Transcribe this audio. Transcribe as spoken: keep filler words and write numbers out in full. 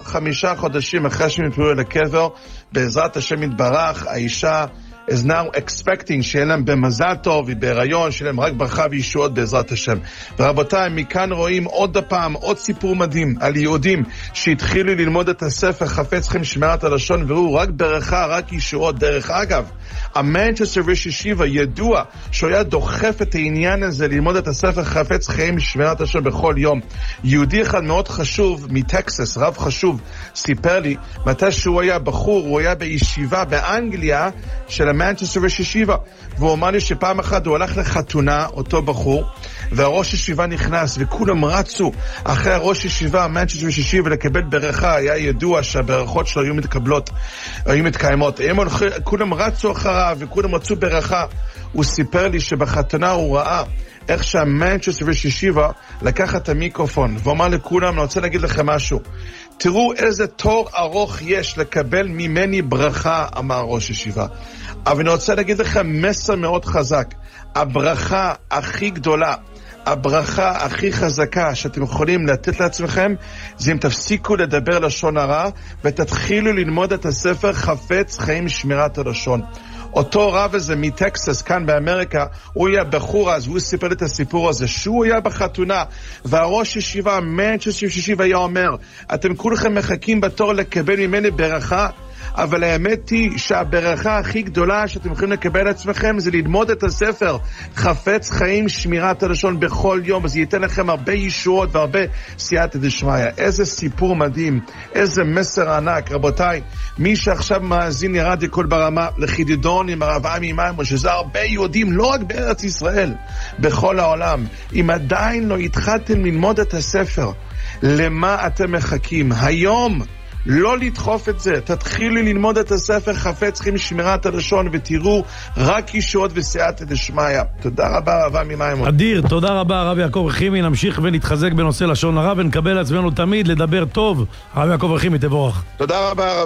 חמישה חודשים אחרי שהם יפלו אל הקבר, בעזרת השם יתברך, האישה is now expecting שיהיה להם במזל טוב, היא בהיריון, שיהיה להם רק ברכה וישועות בעזרת השם. ורבותיי, מכאן רואים עוד הפעם, עוד סיפור מדהים על יהודים שהתחילו ללמוד את הספר חפץ חיים שמירת הלשון, והוא רק ברכה, רק ישועות. דרך אגב, המנצ'סטר ראש ישיבה ידוע שהוא היה דוחף את העניין הזה ללמוד את הספר חפץ חיים שמירת הלשון בכל יום. יהודי אחד מאוד חשוב מטקסס, רב חשוב, סיפר לי מתי שהוא היה בחור, הוא היה בישיבה באנגליה של המנצ'סטר ראש ישיבה, והוא אמר לי שפעם אחת הוא הלך לחתונה, אותו בחור, והראש ישיבה נכנס וכולם רצו אחרי הראש ישיבה, המנצ'סטר ראש ישיבה, לקבל ברכה. היה ידוע שהברכות שלו היו מתקבלות, היו מתקיימות. הם כולם רצו אחריו וכולם רצו ברכה. הוא סיפר לי שבחתונה הוא ראה איך שהמנצ'סטר ראש ישיבה לקח את המיקרופון ואומר לכולם, אני רוצה להגיד לכם משהו, תראו איזה תור ארוך יש לקבל ממני ברכה, אמר ראש ישיבה. אבל אני רוצה להגיד לכם מסר מאוד חזק. הברכה הכי גדולה, הברכה הכי חזקה שאתם יכולים לתת לעצמכם, זה אם תפסיקו לדבר לשון הרע ותתחילו ללמוד את הספר חפץ חיים שמירת הלשון. אותו רב הזה מטקסס, כאן באמריקה, הוא היה בחור אז, הוא סיפר את הסיפור הזה, שהוא היה בחתונה, והראש ישיבה, מנצ'סטר ישיבה, היה אומר, אתם כולכם מחכים בתור לקבל ממני ברכה, אבל האמת היא שהברכה הכי גדולה שאתם יכולים לקבל לעצמכם זה ללמוד את הספר חפץ חיים שמירת הלשון בכל יום, אז ייתן לכם הרבה ישועות והרבה סייעתא דשמיא. איזה סיפור מדהים, איזה מסר ענק. רבותיי, מי שעכשיו מאזין לרדיו קול ברמה, לחידדון עם הרב עמי מימון, שזה הרבה יהודים לא רק בארץ ישראל, בכל העולם, אם עדיין לא התחלתם ללמוד את הספר, למה אתם מחכים? היום לא לדחוף את זה, תתחילו ללמוד את הספר חפץ חיים שמירת הלשון ותראו רק ישועות וסייעתא דשמיא. תודה רבה רב עמי מימון. אדיר, תודה רבה הרב יעקב רחימי. נמשיך ונתחזק בנושא לשון הרע ונקבל לעצמנו תמיד לדבר טוב. הרב יעקב רחימי, תבורך. תודה רבה הרב.